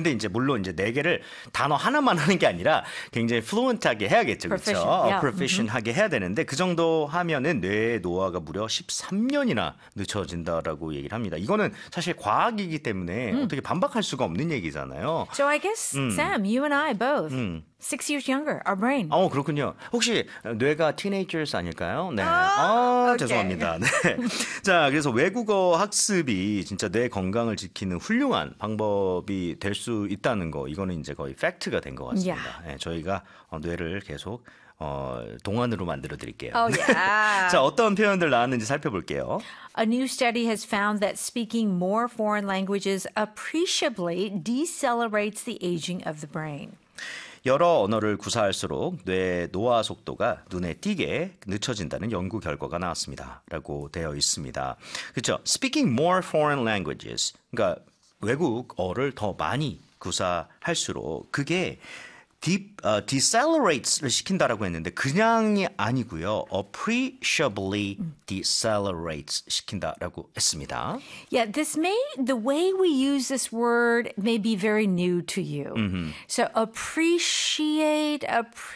근데 이제 물론 이제 네 개를 단어 하나만 하는 게 아니라 굉장히 fluent하게 해야겠죠. Proficient, 그렇죠? yeah. proficient하게 해야 되는데 그 정도 하면은 뇌의 노화가 무려 13년이나 늦춰진다라고 얘기를 합니다. 이거는 사실 과학이기 때문에 어떻게 반박할 수가 없는 얘기잖아요. So I guess, Sam, you and I both, 6 years younger, our brain. 그렇군요. 혹시 뇌가 teenagers 아닐까요? 네. okay. 죄송합니다. 네. 자, 그래서 외국어 학습이 진짜 뇌 건강을 지키는 훌륭한 방법이 될 수 있다는 거. 이거는 이제 거의 팩트가 된 것 같습니다. Yeah. 네, 저희가 뇌를 계속 동안으로 만들어 드릴게요. Oh, yeah. 자, 어떤 표현들 나왔는지 살펴볼게요. A new study has found that speaking more foreign languages appreciably decelerates the aging of the brain. 여러 언어를 구사할수록 뇌 노화 속도가 눈에 띄게 늦춰진다는 연구 결과가 나왔습니다. 라고 되어 있습니다. 그렇죠? Speaking more foreign languages. 그러니까 외국어를 더 많이 구사할수록 그게 decelerate를 시킨다라고 했는데 그냥이 아니고요. appreciably decelerates 시킨다라고 했습니다. Yeah, the way we use this word may be very new to you. So appreciation,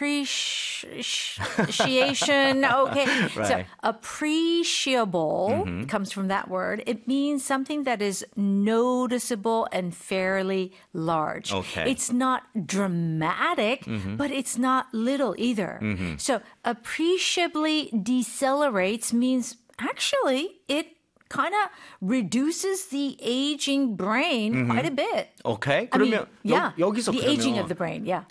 okay. Right. So appreciable comes from that word. It means something that is noticeable and fairly large. Okay. It's not dramatic, but it's not little either. So appreciably decelerates means actually it kind of reduces the aging brain quite a bit. 오케이. I mean, 그러면 yeah, 여기서 the 그러면 aging of the brain, yeah.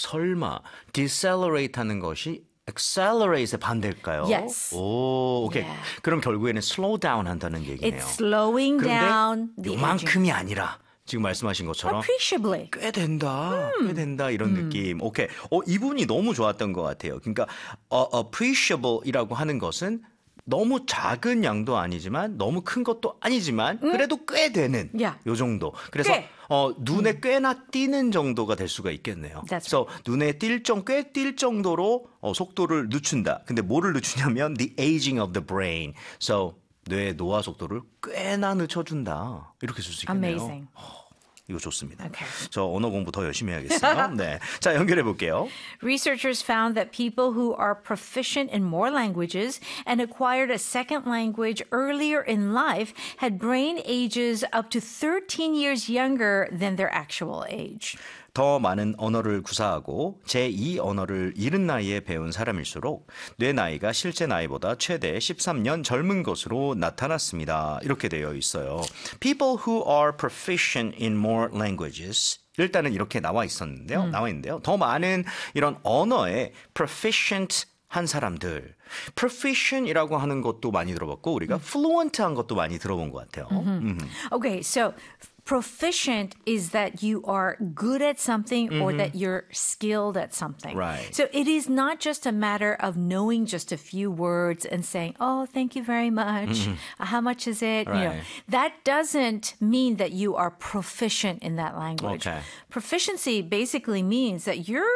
설마 decelerate 하는 것이 accelerate의 반대일까요? Yes. 오, 오케이. Yeah. 그럼 결국에는 slow down 한다는 얘기네요. It's slowing down 그런데 the aging. 요만큼이 아니라 지금 말씀하신 것처럼 Appreciably. 꽤 된다 이런 느낌. 오케이. 이 부분이 너무 좋았던 것 같아요. 그러니까 appreciable이라고 하는 것은 너무 작은 양도 아니지만 너무 큰 것도 아니지만 그래도 꽤 되는 Yeah. 요 정도. 그래서 꽤. 눈에 꽤나 띄는 정도가 될 수가 있겠네요. That's 그래서 눈에 꽤 띌 정도로 속도를 늦춘다. 근데 뭐를 늦추냐면 the aging of the brain. So 뇌의 노화 속도를 꽤나 늦춰준다. 이렇게 쓸 수 있겠네요. Amazing. 이거 좋습니다. Okay. 저 언어 공부 더 열심히 해야겠어요. 네. 자, 연결해 볼게요. Researchers found that people who are proficient in more languages and acquired a second language earlier in life had brain ages up to 13 years younger than their actual age. 더 많은 언어를 구사하고 제2 언어를 이른 나이에 배운 사람일수록 뇌 나이가 실제 나이보다 최대 13년 젊은 것으로 나타났습니다. 이렇게 되어 있어요. People who are proficient in more languages. 일단은 이렇게 나와 있는데요. 더 많은 이런 언어에 proficient 한 사람들. proficient이라고 하는 것도 많이 들어봤고 우리가 fluent한 것도 많이 들어본 것 같아요. Okay, so proficient is that you are good at something or that you're skilled at something. Right. So it is not just a matter of knowing just a few words and saying, oh, thank you very much. How much is it? Right. You know, that doesn't mean that you are proficient in that language. Okay. Proficiency basically means that you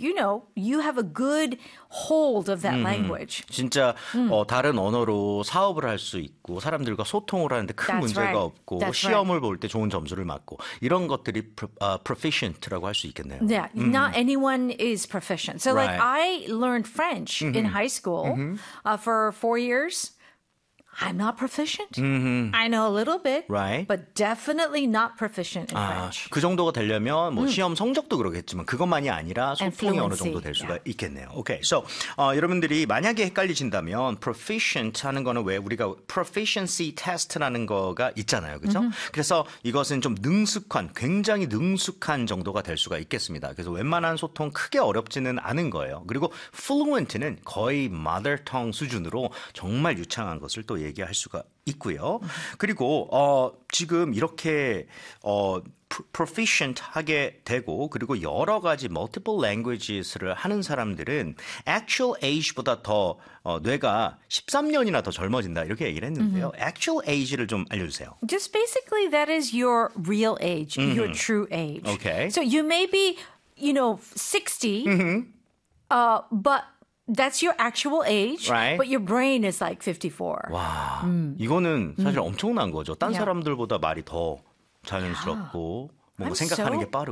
have a good hold of that language. 진짜 다른 언어로 사업을 할 수 있고 사람들과 소통을 하는데 큰 That's 문제가 right. 없고 That's 시험을 볼 때 좋은 점수를 맞고 이런 것들이 proficient라고 할 수 있겠네요. Yeah, not anyone is proficient. So like Right. I learned French in high school for 4 years. I'm not proficient. I know a little bit, Right. but definitely not proficient in French. 그 정도가 되려면 뭐 시험 성적도 그러겠지만 그것만이 아니라 소통이 어느 fluency. 정도 될 수가 Yeah. 있겠네요. 오케이. So 여러분들이 만약에 헷갈리신다면 proficient 하는 거는 왜 우리가 proficiency test라는 거가 있잖아요. 그렇죠? 그래서 이것은 좀 굉장히 능숙한 정도가 될 수가 있겠습니다. 그래서 웬만한 소통 크게 어렵지는 않은 거예요. 그리고 fluent는 거의 mother tongue 수준으로 정말 유창한 것을 또 얘기할 수가 있고요. 그리고 지금 이렇게 proficient 하게 되고 그리고 여러 가지 multiple languages를 하는 사람들은 actual age보다 더 뇌가 13년이나 더 젊어진다 이렇게 얘기를 했는데요. actual age를 좀 알려주세요. Just basically that is your real age, your true age. Okay. So you may be, 60, but that's your actual age, Right. but your brain is like 54. 와, 이거는 사실 엄청난 거죠. 딴 Yeah. 사람들보다 말이 더 자연스럽고 뭔가 I'm 생각하는 so 게 빠르고.